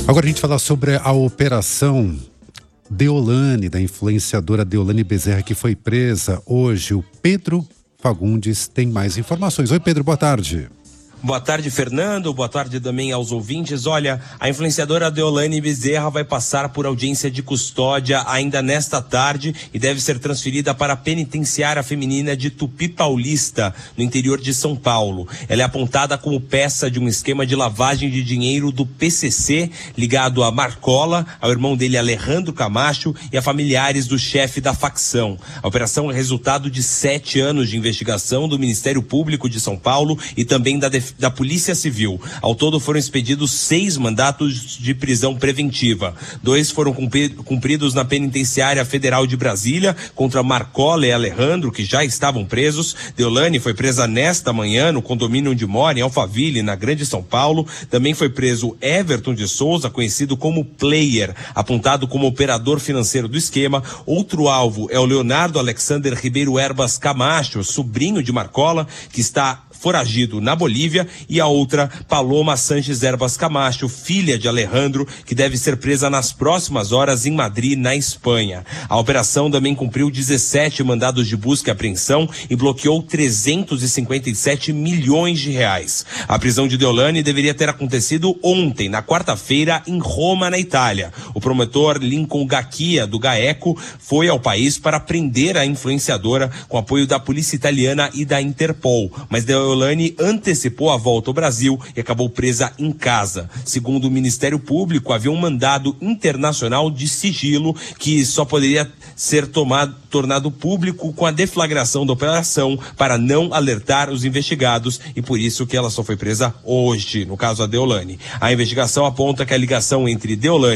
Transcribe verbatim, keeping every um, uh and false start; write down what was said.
Agora a gente fala sobre a operação Deolane, da influenciadora Deolane Bezerra, que foi presa hoje. O Pedro Fagundes tem mais informações. Oi, Pedro, boa tarde. Boa tarde, Fernando. Boa tarde também aos ouvintes. Olha, a influenciadora Deolane Bezerra vai passar por audiência de custódia ainda nesta tarde e deve ser transferida para a penitenciária feminina de Tupi Paulista, no interior de São Paulo. Ela é apontada como peça de um esquema de lavagem de dinheiro do P C C, ligado a Marcola, ao irmão dele Alejandro Camacho e a familiares do chefe da facção. A operação é resultado de sete anos de investigação do Ministério Público de São Paulo e também da Defesa da Polícia Civil. Ao todo foram expedidos seis mandatos de prisão preventiva. Dois foram cumpridos na Penitenciária Federal de Brasília contra Marcola e Alejandro, que já estavam presos. Deolane foi presa nesta manhã no condomínio onde mora, em Alphaville, na Grande São Paulo. Também foi preso Everton de Souza, conhecido como Player, apontado como operador financeiro do esquema. Outro alvo é o Leonardo Alexander Ribeiro Herbas Camacho, sobrinho de Marcola, que está foragido na Bolívia, e a outra, Paloma Sanches Herbas Camacho, filha de Alejandro, que deve ser presa nas próximas horas em Madrid, na Espanha. A operação também cumpriu dezessete mandados de busca e apreensão e bloqueou trezentos e cinquenta e sete milhões de reais. A prisão de Deolane deveria ter acontecido ontem, na quarta-feira, em Roma, na Itália. O promotor Lincoln Gacchia, do GAECO, foi ao país para prender a influenciadora com apoio da polícia italiana e da Interpol, mas Deolane Deolane antecipou a volta ao Brasil e acabou presa em casa. Segundo o Ministério Público, havia um mandado internacional de sigilo que só poderia ser tomado, tornado público com a deflagração da operação para não alertar os investigados, e por isso que ela só foi presa hoje, no caso a Deolane. A investigação aponta que a ligação entre Deolane